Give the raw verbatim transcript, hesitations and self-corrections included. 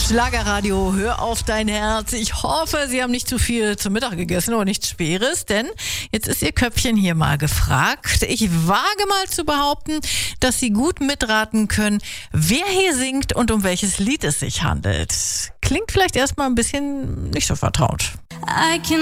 Schlagerradio, hör auf dein Herz. Ich hoffe, Sie haben nicht zu viel zum Mittag gegessen oder nichts Schweres, denn jetzt ist Ihr Köpfchen hier mal gefragt. Ich wage mal zu behaupten, dass Sie gut mitraten können, wer hier singt und um welches Lied es sich handelt. Klingt vielleicht erstmal ein bisschen nicht so vertraut. I can